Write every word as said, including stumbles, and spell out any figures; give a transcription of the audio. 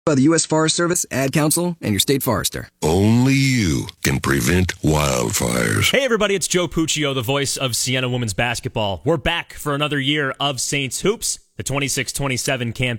By the U S Forest Service, Ad Council, and your state forester. Only you can prevent wildfires. Hey everybody, it's Joe Puccio, the voice of Siena Women's Basketball. We're back for another year of Saints Hoops. The twenty-six twenty-seven campaign